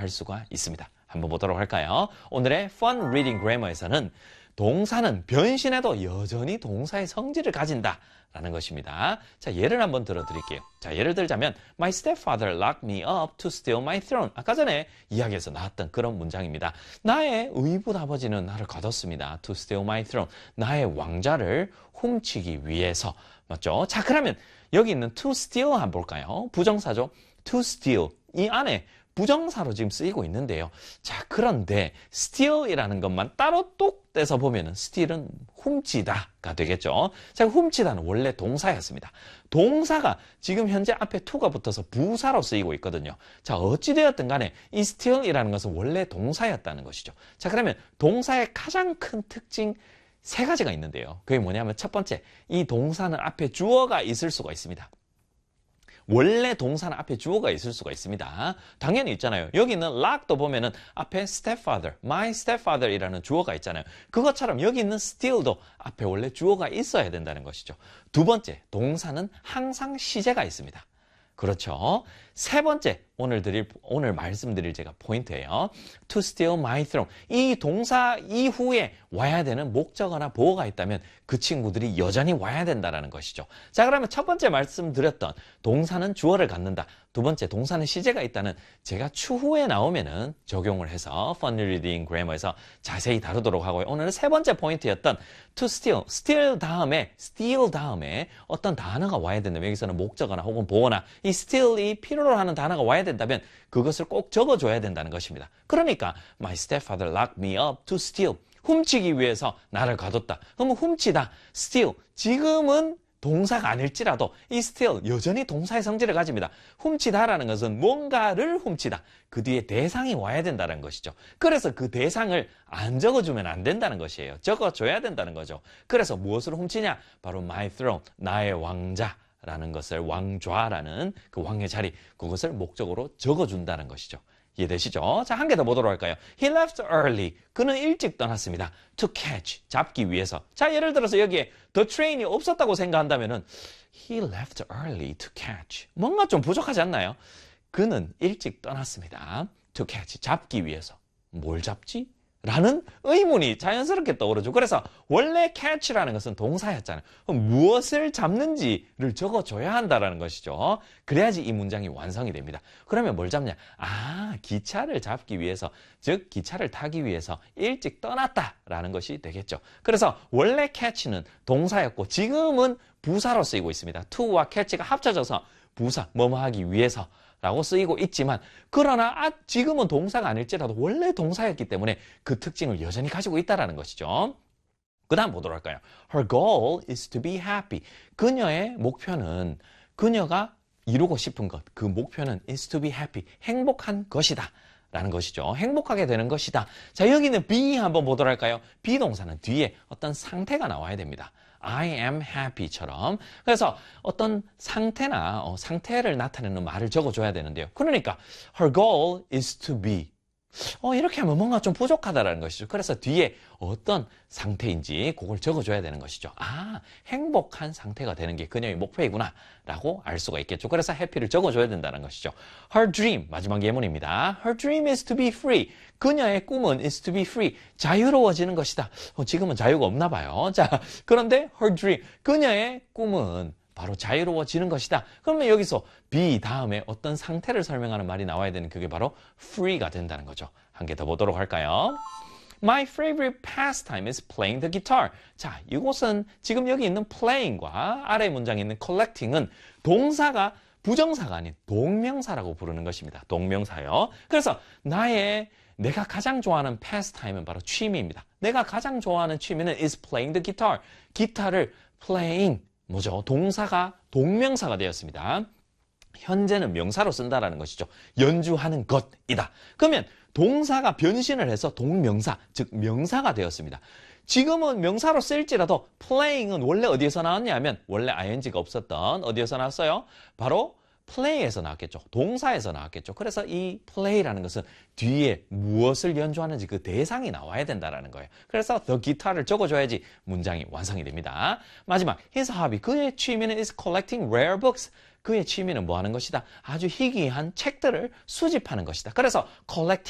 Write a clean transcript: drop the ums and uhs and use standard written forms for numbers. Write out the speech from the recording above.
할 수가 있습니다. 한번 보도록 할까요? 오늘의 Fun Reading Grammar에서는 동사는 변신해도 여전히 동사의 성질을 가진다 라는 것입니다. 자, 예를 한번 들어드릴게요. 자, 예를 들자면 My stepfather locked me up to steal my throne. 아까 전에 이야기에서 나왔던 그런 문장입니다. 나의 의붓 아버지는 나를 가뒀습니다. To steal my throne. 나의 왕자를 훔치기 위해서. 맞죠? 자, 그러면 여기 있는 to steal 한번 볼까요? 부정사죠. To steal. 이 안에 부정사로 지금 쓰이고 있는데요. 자, 그런데 steal이라는 것만 따로 똑 떼서 보면은 steal은 훔치다가 되겠죠. 자, 훔치다는 원래 동사였습니다. 동사가 지금 현재 앞에 to가 붙어서 부사로 쓰이고 있거든요. 자, 어찌되었든 간에 이 steal이라는 것은 원래 동사였다는 것이죠. 자, 그러면 동사의 가장 큰 특징 세 가지가 있는데요. 그게 뭐냐면 첫 번째, 이 동사는 앞에 주어가 있을 수가 있습니다. 원래 동사는 앞에 주어가 있을 수가 있습니다. 당연히 있잖아요. 여기 있는 lock도 보면은 앞에 stepfather, my stepfather이라는 주어가 있잖아요. 그것처럼 여기 있는 steal도 앞에 원래 주어가 있어야 된다는 것이죠. 두 번째, 동사는 항상 시제가 있습니다. 그렇죠. 세 번째, 오늘 말씀드릴 제가 포인트예요. To steal my throne. 이 동사 이후에 와야 되는 목적어나 보어가 있다면 그 친구들이 여전히 와야 된다는 것이죠. 자, 그러면 첫 번째 말씀드렸던 동사는 주어를 갖는다. 두 번째, 동사는 시제가 있다는 제가 추후에 나오면은 적용을 해서 Fun Reading Grammar에서 자세히 다루도록 하고요. 오늘은 세 번째 포인트였던 to steal. steal 다음에 어떤 단어가 와야 된다면 여기서는 목적어나 혹은 보어나 이 steal이 필요로 하는 단어가 와야 된다면 그것을 꼭 적어줘야 된다는 것입니다. 그러니까 My stepfather locked me up to steal. 훔치기 위해서 나를 가뒀다. 그러면 훔치다, steal. 지금은 동사가 아닐지라도 이 steal 여전히 동사의 성질을 가집니다. 훔치다라는 것은 뭔가를 훔치다. 그 뒤에 대상이 와야 된다는 것이죠. 그래서 그 대상을 안 적어주면 안 된다는 것이에요. 적어줘야 된다는 거죠. 그래서 무엇을 훔치냐? 바로 my throne, 나의 왕자. 라는 것을 왕좌라는 그 왕의 자리, 그것을 목적으로 적어준다는 것이죠. 이해되시죠? 자, 한 개 더 보도록 할까요? He left early. 그는 일찍 떠났습니다. To catch. 잡기 위해서. 자, 예를 들어서 여기에 the train이 없었다고 생각한다면은 He left early to catch. 뭔가 좀 부족하지 않나요? 그는 일찍 떠났습니다. To catch. 잡기 위해서. 뭘 잡지? 라는 의문이 자연스럽게 떠오르죠. 그래서 원래 catch라는 것은 동사였잖아요. 그럼 무엇을 잡는지를 적어줘야 한다는 것이죠. 그래야지 이 문장이 완성이 됩니다. 그러면 뭘 잡냐? 아, 기차를 잡기 위해서, 즉 기차를 타기 위해서 일찍 떠났다라는 것이 되겠죠. 그래서 원래 catch는 동사였고 지금은 부사로 쓰이고 있습니다. to와 catch가 합쳐져서 부사, 뭐뭐 하기 위해서 라고 쓰이고 있지만 그러나 지금은 동사가 아닐지라도 원래 동사였기 때문에 그 특징을 여전히 가지고 있다는 것이죠. 그 다음 보도록 할까요? Her goal is to be happy. 그녀의 목표는 그녀가 이루고 싶은 것, 그 목표는 is to be happy. 행복한 것이다. 라는 것이죠. 행복하게 되는 것이다. 자, 여기는 be 한번 보도록 할까요? be 동사는 뒤에 어떤 상태가 나와야 됩니다. I am happy처럼. 그래서 어떤 상태나 상태를 나타내는 말을 적어줘야 되는데요. 그러니까 her goal is to be. 이렇게 하면 뭔가 좀 부족하다라는 것이죠. 그래서 뒤에 어떤 상태인지 그걸 적어줘야 되는 것이죠. 아, 행복한 상태가 되는 게 그녀의 목표이구나 라고 알 수가 있겠죠. 그래서 happy를 적어줘야 된다는 것이죠. Her dream, 마지막 예문입니다. Her dream is to be free. 그녀의 꿈은 is to be free. 자유로워지는 것이다. 지금은 자유가 없나 봐요. 자, 그런데 her dream, 그녀의 꿈은 바로 자유로워지는 것이다. 그러면 여기서 be 다음에 어떤 상태를 설명하는 말이 나와야 되는 그게 바로 free가 된다는 거죠. 한 개 더 보도록 할까요? My favorite pastime is playing the guitar. 자, 이곳은 지금 여기 있는 playing과 아래 문장에 있는 collecting은 동사가 부정사가 아닌 동명사라고 부르는 것입니다. 동명사요. 그래서 내가 가장 좋아하는 pastime은 바로 취미입니다. 내가 가장 좋아하는 취미는 is playing the guitar. 기타를 playing 뭐죠? 동사가 동명사가 되었습니다. 현재는 명사로 쓴다라는 것이죠. 연주하는 것이다. 그러면 동사가 변신을 해서 동명사, 즉 명사가 되었습니다. 지금은 명사로 쓰일지라도 playing은 원래 어디에서 나왔냐 하면 원래 ing가 없었던 어디에서 나왔어요? 바로 play에서 나왔겠죠. 동사에서 나왔겠죠. 그래서 이 play라는 것은 뒤에 무엇을 연주하는지 그 대상이 나와야 된다는 거예요. 그래서 the guitar를 적어줘야지 문장이 완성이 됩니다. 마지막, his hobby, 그의 취미는 is collecting rare books. 그의 취미는 뭐 하는 것이다? 아주 희귀한 책들을 수집하는 것이다. 그래서 collecting